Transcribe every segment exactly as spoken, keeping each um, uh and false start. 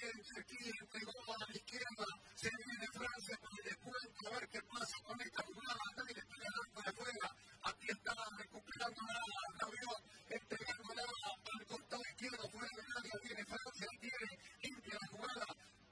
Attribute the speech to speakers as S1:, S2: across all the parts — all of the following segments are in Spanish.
S1: también Shakir entregó a la izquierda, se viene Francia con el descuento, a ver qué pasa con esta jugada, también está ganando de afuera, aquí está recuperando la Rabiot, entregándola al costado izquierdo, fuera de área, viene Francia, tiene limpia la jugada,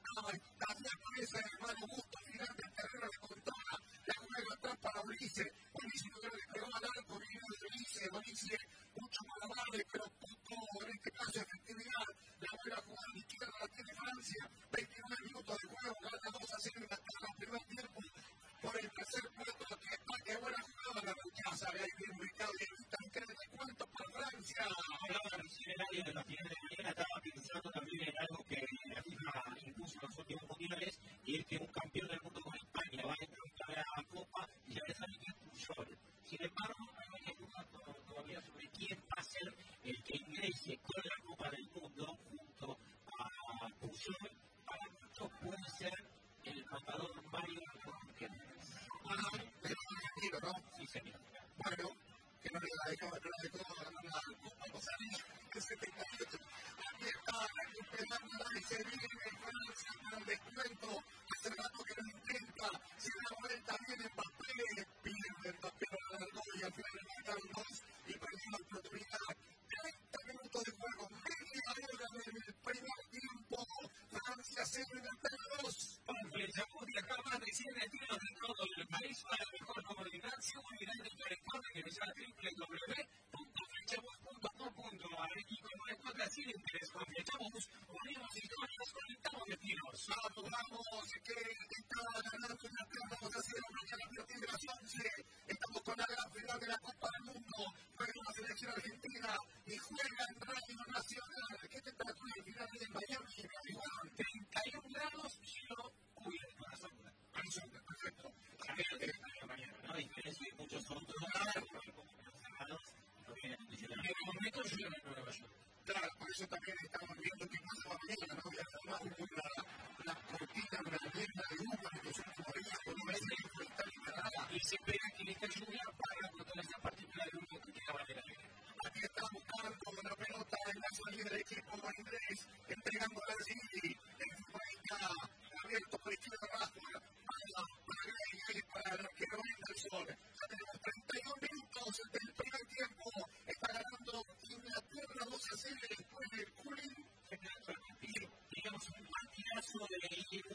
S1: también aparece hermano Busto, final del terreno de Contona, la juega atrás para Ulises, Ulises no le pegó al arco, viene de Ulises, Ulises, mucho para darle, pero poco, en este caso efectividad, la buena jugada de izquierda la tiene Francia, veintinueve minutos de juego, gana dos a cero en el primer tiempo, por el tercer puesto, que está, qué buena jugada la rechaza, ahí bien ubicado, y evita un creo de cuánto para Francia.
S2: Hablaba recién el área de la final de mañana, estaba pensando también en algo que la FIFA impuso en los últimos mundiales, y es que un campeón del mundo con España va a entrar a la Copa y ya le sabe que es Puyol. Sin embargo, hay dudas todavía sobre quién va a ser el que ingrese con la Copa del Mundo junto a Puyol. Para muchos puede ser el matador Mario Rodríguez.
S1: Bueno, pero tranquilo, ¿no?
S2: Sí, señor.
S1: Bueno, que no le dejó ganar la Copa Cosarín en setenta y ocho. Aquí está recuperando y se viene en Francia con el descuento. Hace rato que no intenta, se da vuelta, viene Mbappé, pierde Mbappé para el gol y al final le marcaron dos y perdió la oportunidad. treinta minutos de juego, media hora del primer tiempo. Francia cero y Inglaterra dos.
S2: Pensamos viajar más de cien destinos de todo el país para la mejor comodidad, seguridad y conectividad que nos llama doble u doble u doble u punto flechamos punto com punto a r y con una cuota sin interés con Flechamos, unimos historias, conectamos destinos.
S1: Vamos, que está ganando Inglaterra dos a cero mañana a partir de las once. Estamos con la gran final de la Copa del Mundo. Juega la selección argentina y juega en Radio Nacional. ¿Qué temperatura de final en Miami?
S2: treinta y un grados y yo cubierto a la sombra.
S1: A la sombra, perfecto.
S2: A ver, a la mañana, ¿no? A diferencia de muchos otros lugares, como los cerrados, no viene acondicionado. En el momento llueve en Nueva York.
S1: Claro, por eso también estamos viendo que pasa mañana, ¿no? Y además hubo una, una cortina, una niebla de humo en los últimos días, que no me dice que está liberada.
S2: Y se espera que esta lluvia para controlar esa partícula de humo que quedaba en el aire.
S1: Aquí está buscando la pelota en la salida del equipo Andrés, entregando a Zini, el futbolista abierto por izquierda abajo, para Grey, para el arquero Henderson. Ya tenemos treinta y un minutos del primer tiempo, está ganando Inglaterra dos a cero después del cooling.
S2: Digamos un partidazo de ir